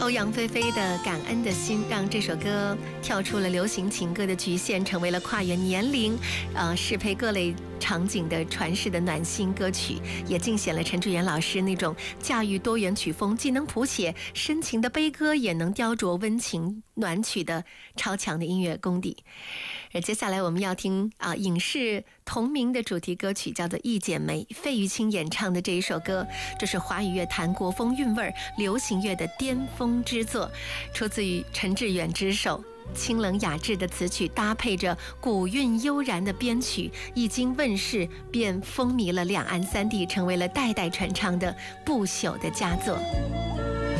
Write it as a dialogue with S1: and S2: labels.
S1: 欧阳菲菲的《感恩的心》让这首歌跳出了流行情歌的局限，成为了跨越年龄、适配各类场景的传世的暖心歌曲，也尽显了陈志远老师那种驾驭多元曲风，既能谱写深情的悲歌，也能雕琢温情暖曲的超强的音乐功底。而接下来我们要听影视同名的主题歌曲，叫做《一剪梅》，费玉清演唱的这一首歌，这是华语乐坛国风韵味流行乐的巅峰之作，出自于陈志远之手。清冷雅致的词曲搭配着古韵悠然的编曲，一经问世便风靡了两岸三地，成为了代代传唱的不朽的佳作。